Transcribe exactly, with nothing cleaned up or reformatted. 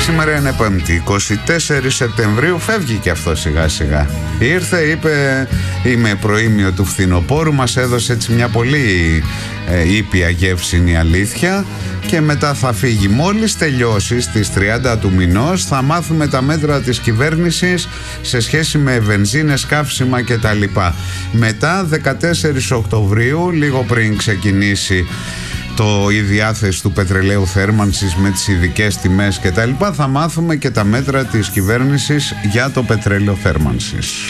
Σήμερα είναι Πέμπτη, εικοστή τέταρτη Σεπτεμβρίου, φεύγει και αυτό σιγά σιγά. Ήρθε, είπε είμαι προήμιο του φθινοπόρου, μας έδωσε έτσι μια πολύ ε, ήπια γεύση, είναι η αλήθεια, και μετά θα φύγει. Μόλις τελειώσει στις τριάντα του μηνός θα μάθουμε τα μέτρα της κυβέρνησης σε σχέση με βενζίνες, καύσιμα κτλ. Μετά δεκατέσσερις Οκτωβρίου, λίγο πριν ξεκινήσει το, η διάθεση του πετρελαίου θέρμανσης με τις ειδικές τιμές κτλ, θα μάθουμε και τα μέτρα της κυβέρνησης για το πετρέλαιο θέρμανσης.